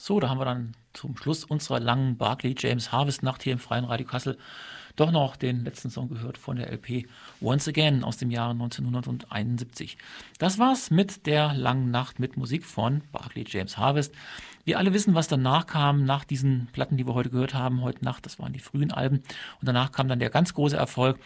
So, da haben wir dann zum Schluss unserer langen Barclay James Harvest Nacht hier im Freien Radio Kassel doch noch den letzten Song gehört von der LP Once Again aus dem Jahre 1971. Das war's mit der langen Nacht mit Musik von Barclay James Harvest. Wir alle wissen, was danach kam, nach diesen Platten, die wir heute gehört haben, heute Nacht, das waren die frühen Alben. Und danach kam dann der ganz große Erfolg.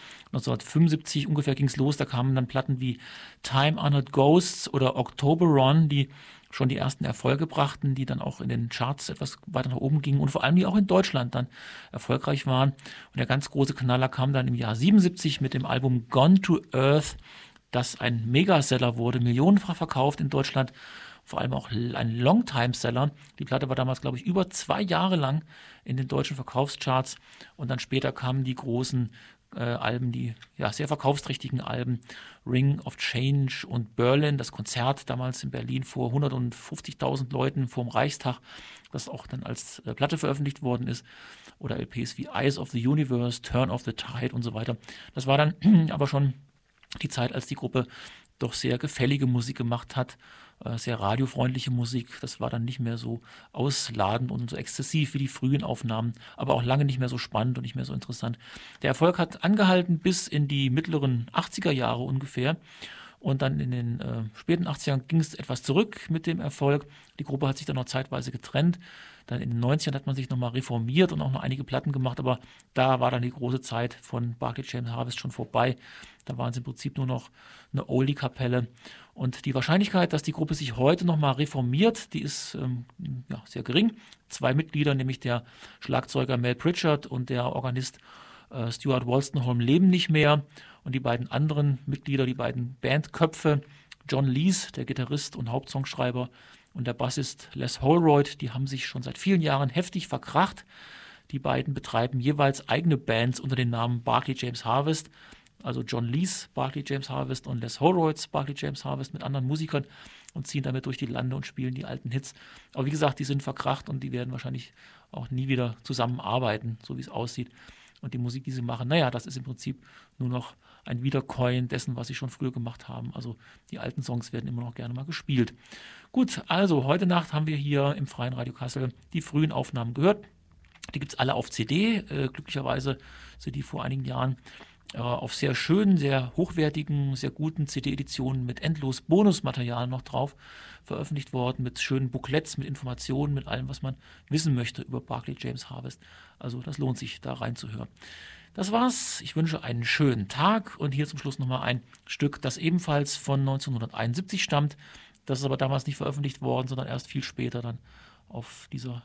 1975 ungefähr ging's los, da kamen dann Platten wie Time Honored Ghosts oder Octoberon, die schon die ersten Erfolge brachten, die dann auch in den Charts etwas weiter nach oben gingen und vor allem die auch in Deutschland dann erfolgreich waren. Und der ganz große Knaller kam dann im Jahr 77 mit dem Album Gone to Earth, das ein Megaseller wurde, millionenfach verkauft in Deutschland, vor allem auch ein Longtime-Seller. Die Platte war damals, glaube ich, über 2 Jahre lang in den deutschen Verkaufscharts und dann später kamen die großen Alben, die ja sehr verkaufsträchtigen Alben, Ring of Change und Berlin, das Konzert damals in Berlin vor 150.000 Leuten vor dem Reichstag, das auch dann als Platte veröffentlicht worden ist, oder LPs wie Eyes of the Universe, Turn of the Tide und so weiter. Das war dann aber schon die Zeit, als die Gruppe doch sehr gefällige Musik gemacht hat, sehr radiofreundliche Musik. Das war dann nicht mehr so ausladend und so exzessiv wie die frühen Aufnahmen, aber auch lange nicht mehr so spannend und nicht mehr so interessant. Der Erfolg hat angehalten bis in die mittleren 80er Jahre ungefähr. Und dann in den späten 80ern ging es etwas zurück mit dem Erfolg. Die Gruppe hat sich dann noch zeitweise getrennt. Dann in den 90ern hat man sich nochmal reformiert und auch noch einige Platten gemacht, aber da war dann die große Zeit von Barclay James Harvest schon vorbei. Da waren es im Prinzip nur noch eine Oldie-Kapelle. Und die Wahrscheinlichkeit, dass die Gruppe sich heute nochmal reformiert, die ist ja, sehr gering. 2 Mitglieder, nämlich der Schlagzeuger Mel Pritchard und der Organist Stuart Wolstenholme, leben nicht mehr. Und die beiden anderen Mitglieder, die beiden Bandköpfe, John Lees, der Gitarrist und Hauptsongschreiber, und der Bassist Les Holroyd, die haben sich schon seit vielen Jahren heftig verkracht. Die beiden betreiben jeweils eigene Bands unter dem Namen Barclay James Harvest. Also John Lees Barclay James Harvest und Les Holroyds Barclay James Harvest mit anderen Musikern und ziehen damit durch die Lande und spielen die alten Hits. Aber wie gesagt, die sind verkracht und die werden wahrscheinlich auch nie wieder zusammenarbeiten, so wie es aussieht. Und die Musik, die sie machen, naja, das ist im Prinzip nur noch ein Wiederkäuen dessen, was sie schon früher gemacht haben. Also die alten Songs werden immer noch gerne mal gespielt. Gut, also heute Nacht haben wir hier im Freien Radio Kassel die frühen Aufnahmen gehört. Die gibt es alle auf CD. Glücklicherweise sind die vor einigen Jahren auf sehr schönen, sehr hochwertigen, sehr guten CD-Editionen mit endlos Bonusmaterial noch drauf veröffentlicht worden, mit schönen Booklets, mit Informationen, mit allem, was man wissen möchte über Barclay James Harvest. Also das lohnt sich, da reinzuhören. Das war's. Ich wünsche einen schönen Tag und hier zum Schluss nochmal ein Stück, das ebenfalls von 1971 stammt. Das ist aber damals nicht veröffentlicht worden, sondern erst viel später dann auf dieser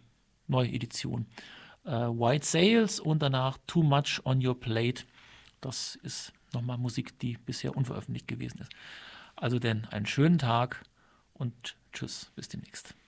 Neuedition. White Sails und danach Too Much on Your Plate. Das ist nochmal Musik, die bisher unveröffentlicht gewesen ist. Also denn einen schönen Tag und tschüss, bis demnächst.